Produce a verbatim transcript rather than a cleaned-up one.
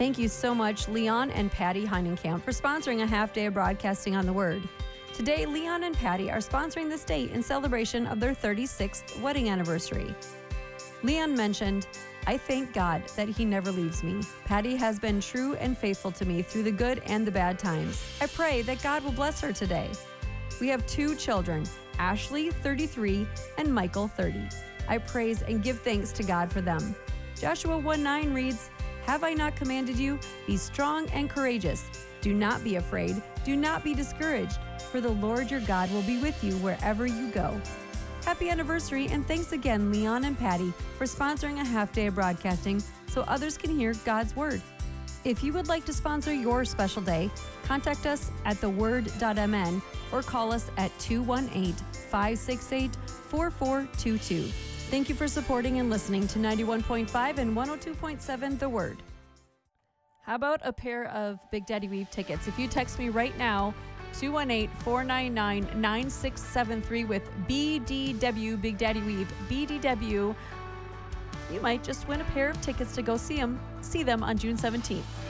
Thank you so much, Leon and Patty Heinenkamp, for sponsoring a half day of broadcasting on the Word. Today, Leon and Patty are sponsoring this date in celebration of their thirty-sixth wedding anniversary. Leon mentioned, "I thank God that he never leaves me. Patty has been true and faithful to me through the good and the bad times. I pray that God will bless her today." We have two children, Ashley, thirty-three, and Michael, thirty. I praise and give thanks to God for them. Joshua one nine reads, "Have I not commanded you? Be strong and courageous. Do not be afraid. Do not be discouraged, for the Lord your God will be with you wherever you go." Happy anniversary, and thanks again, Leon and Patty, for sponsoring a half day of broadcasting so others can hear God's Word. If you would like to sponsor your special day, contact us at the word dot m n or call us at two one eight, five six eight, four four two two. Thank you for supporting and listening to ninety-one point five and one oh two point seven The Word. How about a pair of Big Daddy Weave tickets? If you text me right now, two one eight, four nine nine, nine six seven three with B D W, Big Daddy Weave, B D W, you might just win a pair of tickets to go see them, see them on June seventeenth.